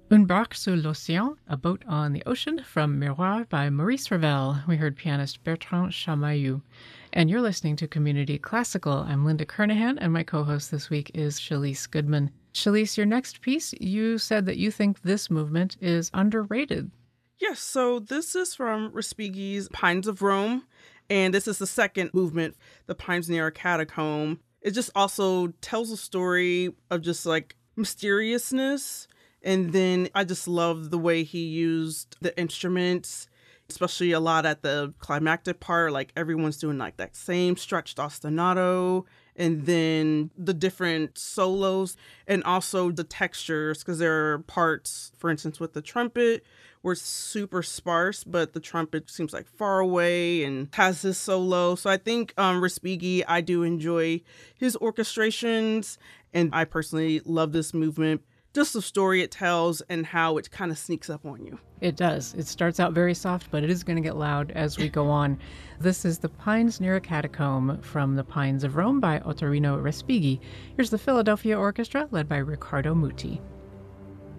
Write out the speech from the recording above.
Un barque sur l'océan, A Boat on the Ocean, from Miroir by Maurice Ravel. We heard pianist Bertrand Chamayou. And you're listening to Community Classical. I'm Linda Kernahan, and my co-host this week is Shalise Goodman. Shalise, your next piece, you said that you think this movement is underrated. Yes, so this is from Respighi's Pines of Rome, and this is the second movement, The Pines Near a Catacomb. It just also tells a story of just like mysteriousness. And then I just love the way he used the instruments, especially a lot at the climactic part. Like everyone's doing like that same stretched ostinato, and then the different solos and also the textures, because there are parts, for instance, with the trumpet where it's super sparse, but the trumpet seems like far away and has this solo. So I think Respighi, I do enjoy his orchestrations, and I personally love this movement. Just the story it tells and how it kind of sneaks up on you. It does. It starts out very soft, but it is going to get loud as we go on. This is The Pines Near a Catacomb from The Pines of Rome by Ottorino Respighi. Here's the Philadelphia Orchestra led by Riccardo Muti.